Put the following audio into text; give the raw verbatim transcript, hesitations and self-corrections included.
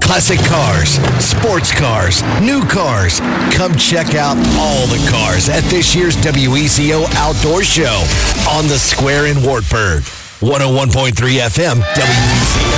Classic cars, sports cars, new cars. Come check out all the cars at this year's W E C O Outdoor Show on the Square in Wartburg. one oh one point three F M, W E C O.